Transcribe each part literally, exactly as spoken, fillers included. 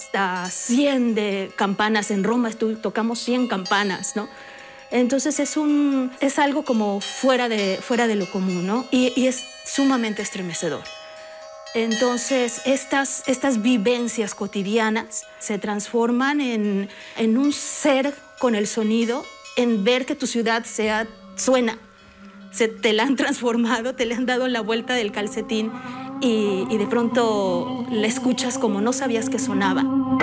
hasta cien de campanas. En Roma tocamos cien campanas, ¿no? Entonces es, un, es algo como fuera de, fuera de lo común, ¿no? Y, y es sumamente estremecedor. Entonces estas, estas vivencias cotidianas se transforman en, en un ser con el sonido, en ver que tu ciudad sea, suena. Se, te la han transformado, te le han dado la vuelta del calcetín y, y de pronto la escuchas como no sabías que sonaba.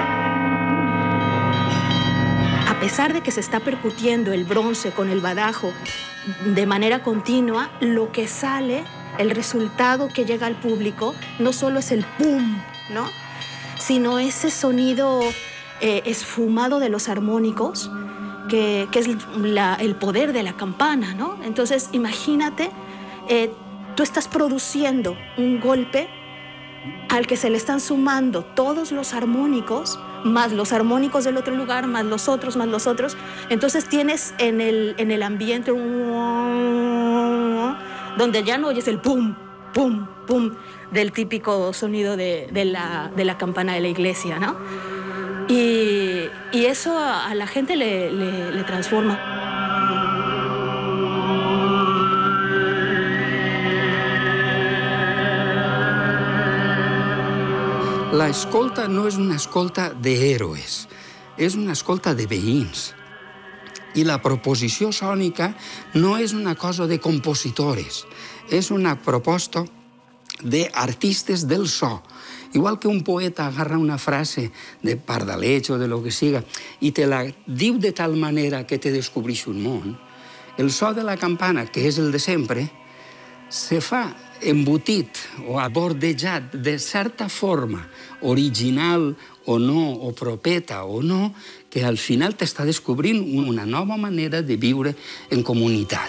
A pesar de que se está percutiendo el bronce con el badajo de manera continua, lo que sale, el resultado que llega al público, no solo es el pum, ¿no? Sino ese sonido eh, esfumado de los armónicos, que, que es la, el poder de la campana, ¿no? Entonces, imagínate, eh, tú estás produciendo un golpe al que se le están sumando todos los armónicos, más los armónicos del otro lugar, más los otros, más los otros. Entonces tienes en el, en el ambiente un... donde ya no oyes el pum, pum, pum del típico sonido de, de, la, de la campana de la iglesia, ¿no? Y, y eso a, a la gente le, le, le transforma. La escolta no és una escolta d'héroes, és una escolta de veïns. I la proposició sònica no és una cosa de compositores, és una proposta d'artistes del so. Igual que un poeta agarra una frase de Pardalet o de lo que siga i te la diu de tal manera que te descobreix un món, el so de la campana, que és el de sempre, se fa embotit o abordejat de certa forma, original o no, o propeta o no, que al final t'està descobrint una nova manera de viure en comunitat.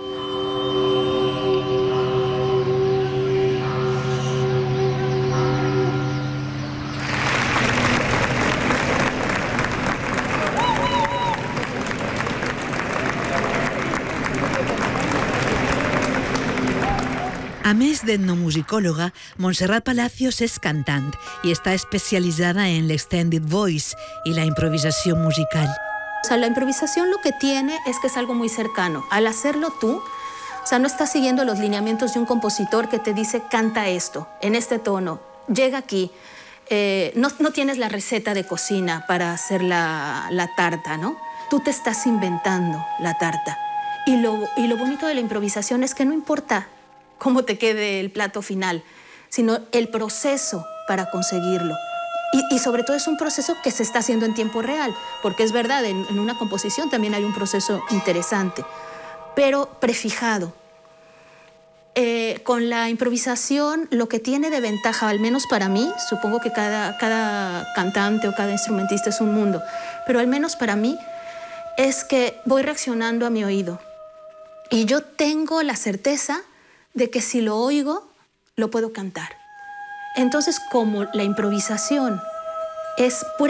A més d'etnomusicòloga, Montserrat Palacios és cantant i està especializada en l'extended voice y la improvisación musical. O sea, la improvisación lo que tiene es que es algo muy cercano. Al hacerlo tú, o sea, no estás siguiendo los lineamientos de un compositor que te dice, canta esto, en este tono, llega aquí. Eh, no, no tienes la receta de cocina para hacer la, la tarta, ¿no? Tú te estás inventando la tarta. Y lo, y lo bonito de la improvisación es que no importa cómo te quede el plato final, sino el proceso para conseguirlo. Y, y sobre todo es un proceso que se está haciendo en tiempo real, porque es verdad, en, en una composición también hay un proceso interesante, pero prefijado. Eh, con la improvisación, lo que tiene de ventaja, al menos para mí, supongo que cada, cada cantante o cada instrumentista es un mundo, pero al menos para mí, es que voy reaccionando a mi oído. Y yo tengo la certeza de que si lo oigo, lo puedo cantar. Entonces, como la improvisación es pura